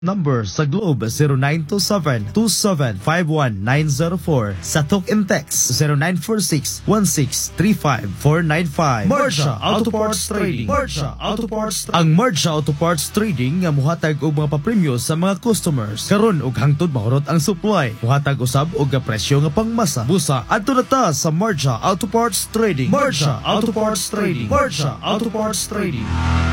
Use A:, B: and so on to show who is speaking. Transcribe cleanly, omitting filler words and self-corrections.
A: Number sa Globe 0927-2751-904. Sa Talk and Text 0946-1635495. Marcia Auto Parts Trading. Marcia Auto Parts Trading. Ang Marcia Auto Parts Trading nga muhatag og mga papremyo sa mga customers. Karon og hangtod mahurot ang supply. Muhatag usab og presyo nga pangmasa. Busa adto na ta sa Marcia Auto Parts Trading. Marcia Auto Parts Trading. Marcia Auto Parts Trading.